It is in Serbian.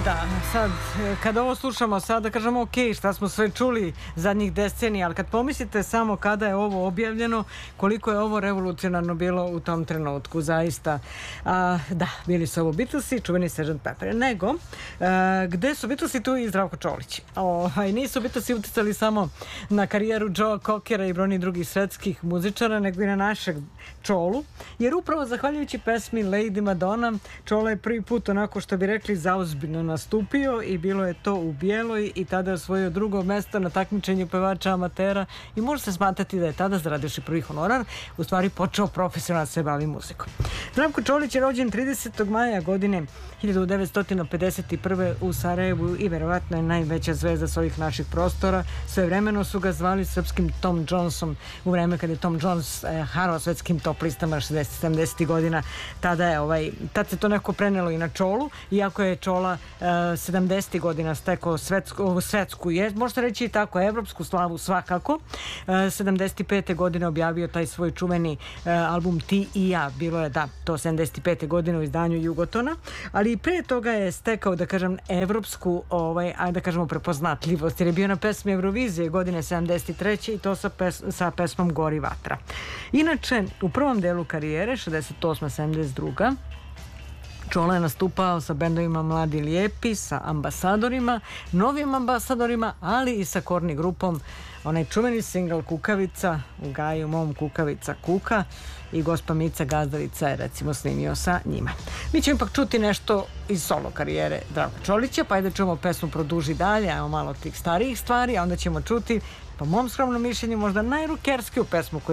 Da, sad, kada ovo slušamo, sad da kažemo ok, šta smo sve čuli zadnjih decenija, ali kad pomislite samo kada je ovo objavljeno, koliko je ovo revolucionarno bilo u tom trenutku, zaista. Da, bili su ovo Beatlesi, čuveni Sgt. Pepper. Nego, gde su Beatlesi, tu i Zdravko Čolić. Nisu Beatlesi uticali samo na karijeru Joe Cockera i brojnih drugih svetskih muzičara, nego i na našeg Čolu, jer upravo zahvaljujući pesmi Lady Madonna, Čola je prvi put, onako što bi rekli, zaozbiljno nastupio i bilo je to u Bijeloj i tada je osvojio drugo mesto na takmičenju pevača amatera i može se smatrati da je tada, zaradivši prvi honorar, u stvari počeo profesionalno se bavi muzikom. Zdravko Čolić je rođen 30. maja godine 1951. u Sarajevu i verovatno je najveća zvezda s ovih naših prostora. Svevremeno su ga zvali srpskim Tom Jonesom u vreme kada je Tom Jones harao svetskim top listama 60-70 godina. Tad se to neko prenelo i na Čolu, iako je Čola 70 godina stekao svetsku, možete reći i tako, evropsku slavu svakako. 75. godine objavio taj svoj čuveni album Ti i ja. Bilo je, da, to 75. godine u izdanju Jugotona, ali i pre toga je stekao, da kažem, evropsku, da kažemo, prepoznatljivost, jer je bio na pesmi Eurovizije godine 73. i to sa pesmom Gori vatra. Inače, u prvom delu karijere, 68-72. Čola je nastupao sa bendovima Mladi lijepi, sa Ambasadorima, novim Ambasadorima, ali i sa Korni grupom. Onaj čuveni singl Kukavica, u gaju mom kukavica kuka, i gospa Mica Gazdavica je recimo snimio sa njima. Mi ćemo ipak čuti nešto iz solo karijere Zdravka Čolića, pa ajde čujemo pesmu Produži dalje, ajmo malo tih starijih stvari, a onda ćemo čuti, po mom skromnom mišljenju, možda najrukerskiju pesmu koju